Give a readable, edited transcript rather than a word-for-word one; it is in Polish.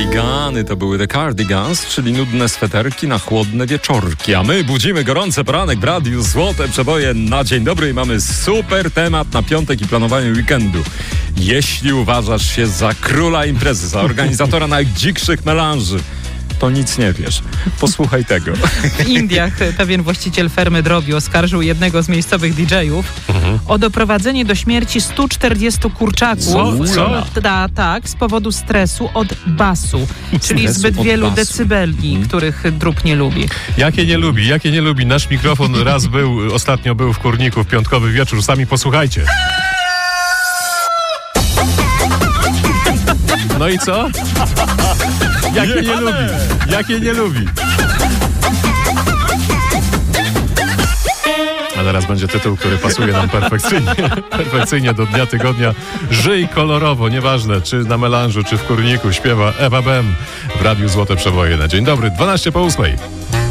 Cardigany to były The Cardigans, czyli nudne sweterki na chłodne wieczorki. A my budzimy gorący poranek w radiu Złote Przeboje na dzień dobry i mamy super temat na piątek i planowanie weekendu. Jeśli uważasz się za króla imprezy, za organizatora najdzikszych melanży, to nic nie wiesz. Posłuchaj tego. W Indiach pewien właściciel fermy drobiu oskarżył jednego z miejscowych DJ-ów o doprowadzenie do śmierci 140 kurczaków. Tak, z powodu stresu od basu, czyli zbyt wielu decybeli, których drób nie lubi. Jakie nie lubi? Nasz mikrofon ostatnio był w Kurniku w piątkowy wieczór. Sami posłuchajcie. No i co? Jakie nie lubi? A teraz będzie tytuł, który pasuje nam perfekcyjnie do dnia tygodnia. Żyj kolorowo, nieważne czy na melanżu, czy w Kurniku, śpiewa Ewa Bem w Radiu Złote Przeboje na dzień dobry, 12 po 8.